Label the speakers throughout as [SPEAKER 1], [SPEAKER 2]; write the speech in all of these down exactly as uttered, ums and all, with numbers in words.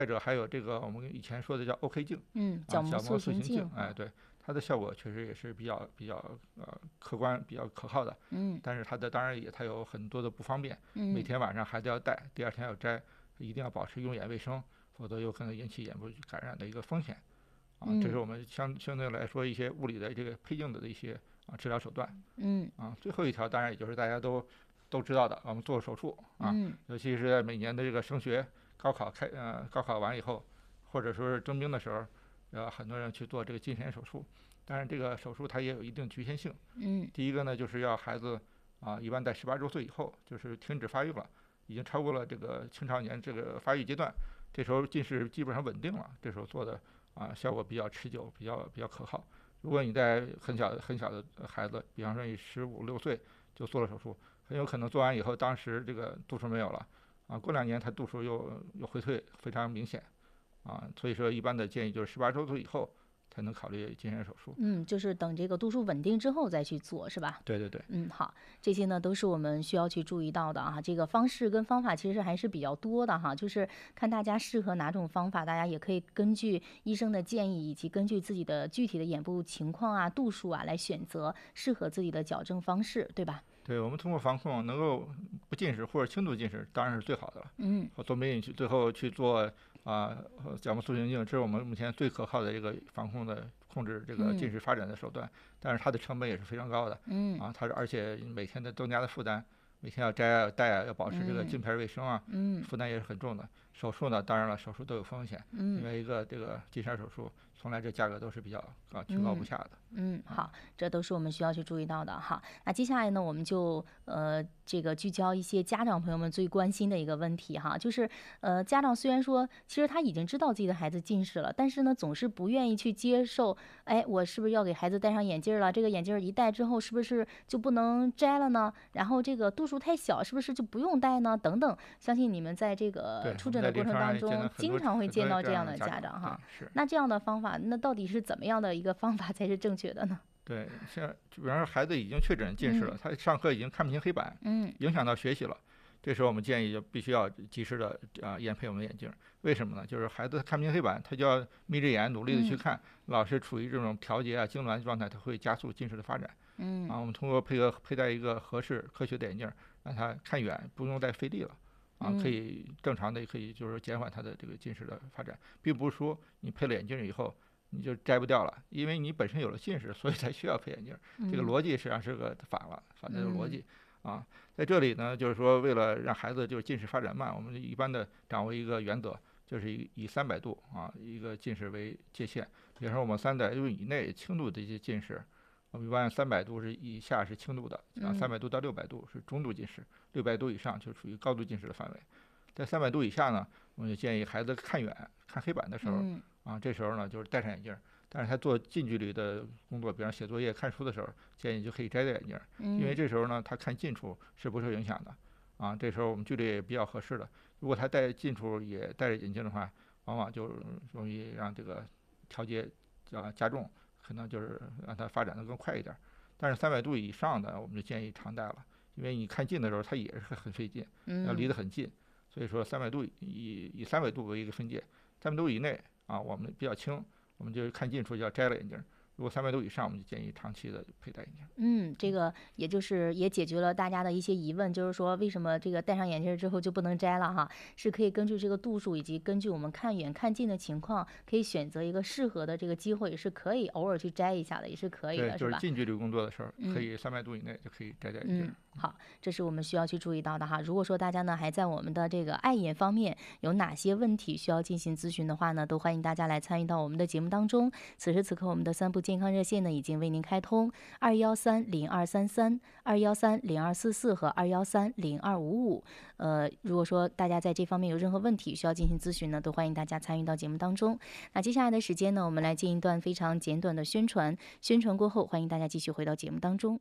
[SPEAKER 1] 再者还有这个我们以前说的叫 OK 镜，
[SPEAKER 2] 嗯，
[SPEAKER 1] 角
[SPEAKER 2] 膜
[SPEAKER 1] 塑形
[SPEAKER 2] 镜，
[SPEAKER 1] 哎，对，它的效果确实也是比较比较呃客观、比较可靠的。
[SPEAKER 2] 嗯，
[SPEAKER 1] 但是它的当然也它有很多的不方便，
[SPEAKER 2] 嗯，
[SPEAKER 1] 每天晚上孩子要戴，第二天要摘，一定要保持用眼卫生，否则有可能引起眼部感染的一个风险。啊，这是我们相相对来说一些物理的这个配镜的一些啊治疗手段。
[SPEAKER 2] 嗯，
[SPEAKER 1] 啊，最后一条当然也就是大家都都知道的，我们做手术啊，
[SPEAKER 2] 嗯，
[SPEAKER 1] 尤其是在每年的这个升学、高考开呃高考完以后，或者说是征兵的时候，呃很多人去做这个近视眼手术。但是这个手术它也有一定局限性。
[SPEAKER 2] 嗯，
[SPEAKER 1] 第一个呢，就是要孩子啊，一般在十八周岁以后，就是停止发育了，已经超过了这个青少年这个发育阶段，这时候近视基本上稳定了，这时候做的啊效果比较持久，比较比较可靠。如果你在很小很小的孩子，比方说你十五六岁就做了手术，很有可能做完以后，当时这个度数没有了，啊，过两年它度数又又回退，非常明显，啊，所以说一般的建议就是十八周岁以后才能考虑近视眼手术。
[SPEAKER 2] 嗯，就是等这个度数稳定之后再去做，是吧？
[SPEAKER 1] 对对对。
[SPEAKER 2] 嗯，好，这些呢都是我们需要去注意到的啊。这个方式跟方法其实还是比较多的哈，就是看大家适合哪种方法，大家也可以根据医生的建议以及根据自己的具体的眼部情况啊、度数啊来选择适合自己的矫正方式，对吧？
[SPEAKER 1] 对，我们通过防控能够不近视或者轻度近视，当然是最好的了。
[SPEAKER 2] 嗯，
[SPEAKER 1] 做美隐去最后去做啊角膜塑形镜，这是我们目前最可靠的一个防控的控制这个近视发展的手段。嗯、但是它的成本也是非常高的。
[SPEAKER 2] 嗯，
[SPEAKER 1] 啊，它是而且每天的增加的负担，每天要摘啊、要戴啊，要保持这个镜片卫生啊，
[SPEAKER 2] 嗯，
[SPEAKER 1] 负担也是很重的。手术呢，当然了，手术都有风险，
[SPEAKER 2] 嗯，
[SPEAKER 1] 因为一个这个近视眼手术从来这价格都是比较啊居高不下的。
[SPEAKER 2] 嗯，好，这都是我们需要去注意到的哈。那接下来呢，我们就呃这个聚焦一些家长朋友们最关心的一个问题哈，就是呃家长虽然说其实他已经知道自己的孩子近视了，但是呢总是不愿意去接受，哎，我是不是要给孩子戴上眼镜了？这个眼镜一戴之后是不是就不能摘了呢？然后这个度数太小是不是就不用戴呢？等等，相信你们在这个出诊的过程当中经常会见到这样的家长哈。那这样的方法，那到底是怎么样的一个方法才是正确的呢？
[SPEAKER 1] 对，像比方说孩子已经确诊近视了，嗯、他上课已经看不清黑板，
[SPEAKER 2] 嗯，
[SPEAKER 1] 影响到学习了，这时候我们建议就必须要及时的啊验配我们的眼镜。为什么呢？就是孩子看不清黑板，他就要眯着眼努力的去看，嗯、老是处于这种调节啊痉挛状态，他会加速近视的发展。
[SPEAKER 2] 嗯，
[SPEAKER 1] 啊，我们通过配合佩戴一个合适科学的眼镜，让他看远，不用再费力了。啊，可以正常的可以就是减缓他的这个近视的发展，并不是说你配了眼镜以后你就摘不掉了，因为你本身有了近视，所以才需要配眼镜。这个逻辑实际上是个反了，反的逻辑啊。在这里呢，就是说为了让孩子就是近视发展慢，我们一般的掌握一个原则，就是以以三百度啊一个近视为界限。比如说我们三百度以内轻度的一些近视，我们一般三百度是以下是轻度的，啊，三百度到六百度是中度近视，六百度以上就属于高度近视的范围。在三百度以下呢，我们就建议孩子看远看黑板的时候，
[SPEAKER 2] 嗯、
[SPEAKER 1] 啊，这时候呢就是戴上眼镜。但是他做近距离的工作，比方写作业、看书的时候，建议就可以摘掉眼镜，
[SPEAKER 2] 嗯、
[SPEAKER 1] 因为这时候呢他看近处是不受影响的，啊，这时候我们距离也比较合适的。如果他戴近处也戴着眼镜的话，往往就容易让这个调节啊加重，可能就是让它发展的更快一点。但是三百度以上的，我们就建议常戴了，因为你看近的时候它也是很费劲，要离得很近。所以说三百度以以三百度为一个分界，三百度以内啊我们比较轻，我们就看近处就要摘了眼镜。如果三百度以上，我们就建议长期的佩戴眼镜。
[SPEAKER 2] 嗯，这个也就是也解决了大家的一些疑问，就是说为什么这个戴上眼镜之后就不能摘了哈？是可以根据这个度数以及根据我们看远看近的情况，可以选择一个适合的这个机会，也是可以偶尔去摘一下的，也是可以的，
[SPEAKER 1] 对，就是近距离工作的时候，
[SPEAKER 2] 嗯、
[SPEAKER 1] 可以三百度以内就可以摘掉眼镜。
[SPEAKER 2] 嗯，好，这是我们需要去注意到的哈。如果说大家呢还在我们的这个爱眼方面有哪些问题需要进行咨询的话呢，都欢迎大家来参与到我们的节目当中。此时此刻，我们的三部健康热线呢已经为您开通二幺三零二三三、二幺三零二四四和二幺三零二五五。呃，如果说大家在这方面有任何问题需要进行咨询呢，都欢迎大家参与到节目当中。那接下来的时间呢，我们来进一段非常简短的宣传。宣传过后，欢迎大家继续回到节目当中。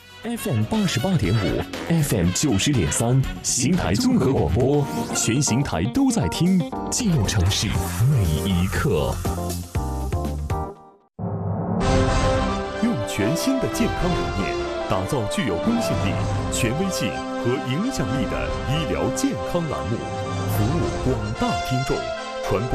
[SPEAKER 3] F M 八十八点五 ，F M 九十点三，邢台综合广播，全邢台都在听，记录城市每一刻。用全新的健康理念，打造具有公信力、权威性和影响力的医疗健康栏目，服务广大听众。